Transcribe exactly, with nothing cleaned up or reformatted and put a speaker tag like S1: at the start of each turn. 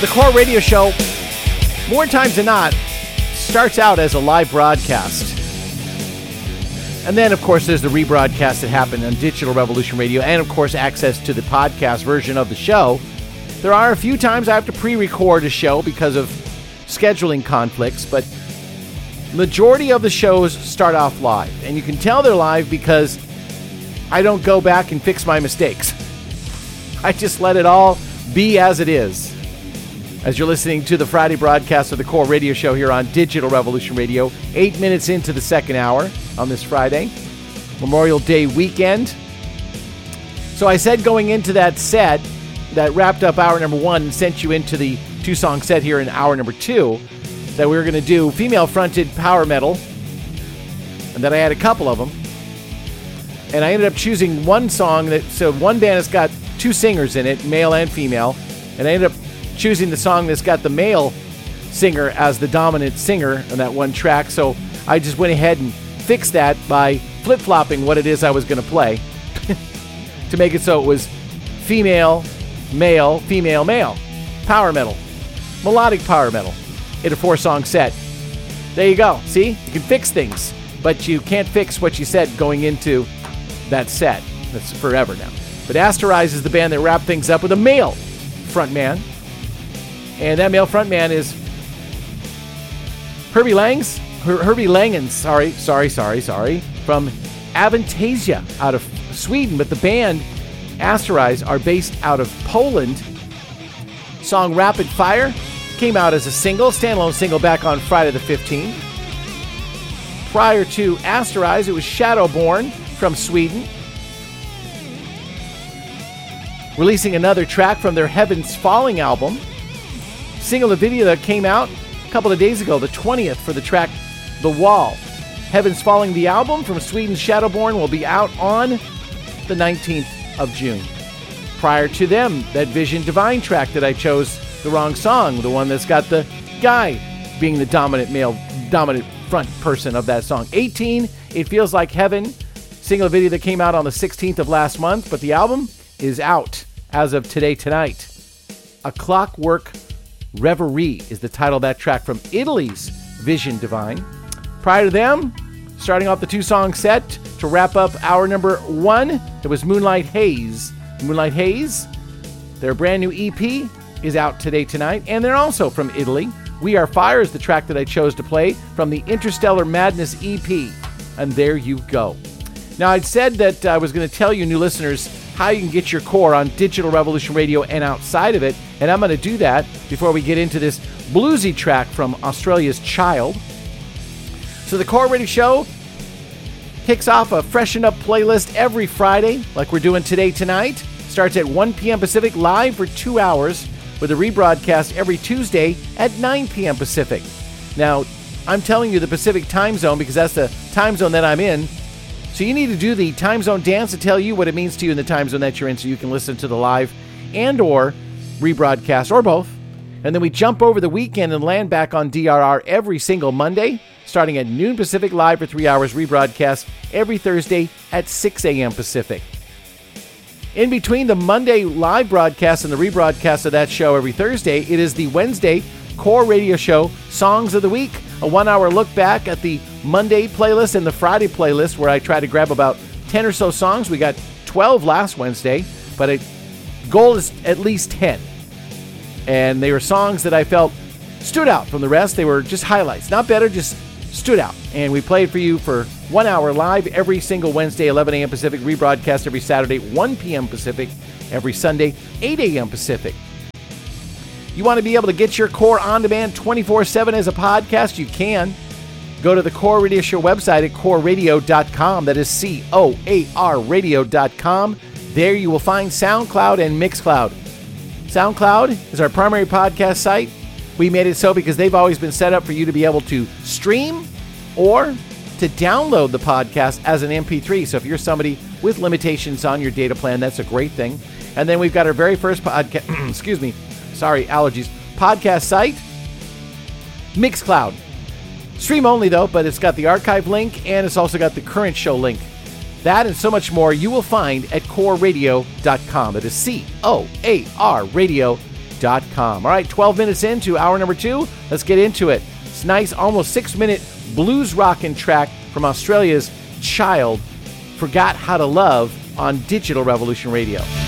S1: The Core Radio Show, more times than not, starts out as a live broadcast. And then, of course, there's the rebroadcast that happened on Digital Revolution Radio, and, of course, access to the podcast version of the show. There are a few times I have to pre-record a show because of scheduling conflicts, but majority of the shows start off live. And you can tell they're live because I don't go back and fix my mistakes. I just let it all be as it is. As you're listening to the Friday broadcast of the Core Radio Show here on Digital Revolution Radio, eight minutes into the second hour on this Friday, Memorial Day weekend. So I said going into that set that wrapped up hour number one and sent you into the two-song set here in hour number two, that we were going to do female-fronted power metal, and that I had a couple of them. And I ended up choosing one song that, so one band has got two singers in it, male and female, and I ended up choosing the song that's got the male singer as the dominant singer on that one track. So I just went ahead and fixed that by flip-flopping what it is I was going to play to make it so it was female, male, female, male. Power metal. Melodic power metal in a four-song set. There you go. See? You can fix things, but you can't fix what you said going into that set. That's forever now. But Asterize is the band that wrapped things up with a male frontman. And that male frontman is Herbie Langs, Her- Herbie Langen, sorry, sorry, sorry, sorry, from Avantasia out of Sweden. But the band, Asterize, are based out of Poland. Song Rapid Fire came out as a single, standalone single back on Friday the fifteenth. Prior to Asterize, it was Shadowborn from Sweden, releasing another track from their Heavens Falling album. Single the video that came out a couple of days ago, the twentieth, for the track The Wall. Heavens Falling, the album from Sweden's Shadowborn, will be out on the nineteenth of June. Prior to them, that Vision Divine track that I chose the wrong song, the one that's got the guy being the dominant male, dominant front person of that song. eighteen, It Feels Like Heaven, single video that came out on the sixteenth of last month, but the album is out as of today, tonight. A Clockwork Reverie is the title of that track from Italy's Vision Divine. Prior to them, starting off the two-song set to wrap up hour number one, it was Moonlight Haze. Moonlight Haze, their brand new E P, is out today, tonight, and they're also from Italy. We Are Fire is the track that I chose to play from the Interstellar Madness E P, and there you go. Now, I'd said that I was going to tell you, new listeners, how you can get your core on Digital Revolution Radio and outside of it, and I'm going to do that before we get into this bluesy track from Australia's Child. So the Core Radio Show kicks off a freshen up playlist every Friday, like we're doing today, tonight. Starts at one p.m. Pacific, live for two hours, with a rebroadcast every Tuesday at nine p.m. Pacific. Now, I'm telling you the Pacific time zone because that's the time zone that I'm in. So you need to do the time zone dance to tell you what it means to you in the time zone that you're in, so you can listen to the live and or rebroadcast, or both. And then we jump over the weekend and land back on D R R every single Monday, starting at noon Pacific, live for three hours, rebroadcast every Thursday at six a.m. Pacific. In between the Monday live broadcast and the rebroadcast of that show every Thursday, it is the Wednesday Core Radio Show Songs of the Week, a one-hour look back at the Monday playlist and the Friday playlist, where I try to grab about ten or so songs. We got twelve last Wednesday, but a goal is at least ten. And they were songs that I felt stood out from the rest. They were just highlights, not better, just stood out. And we played for you for one hour live every single Wednesday, eleven a.m. Pacific, rebroadcast every Saturday, one p.m. Pacific, every Sunday, eight a.m. Pacific. You want to be able to get your Core on demand twenty-four seven as a podcast? You can. Go to the Core Radio Show website at core radio dot com. That is C O A R radio dot com. There you will find SoundCloud and Mixcloud. SoundCloud is our primary podcast site. We made it so because they've always been set up for you to be able to stream or to download the podcast as an M P three. So if you're somebody with limitations on your data plan, that's a great thing. And then we've got our very first podcast, excuse me, sorry, allergies, podcast site, Mixcloud. Stream only though, but it's got the archive link and it's also got the current show link. That and so much more you will find at core radio dot com. That is C O A R radio dot com. All right, twelve minutes into hour number two. Let's get into it. It's nice, almost six-minute blues rockin' track from Australia's Child, Forgot How to Love, on Digital Revolution Radio.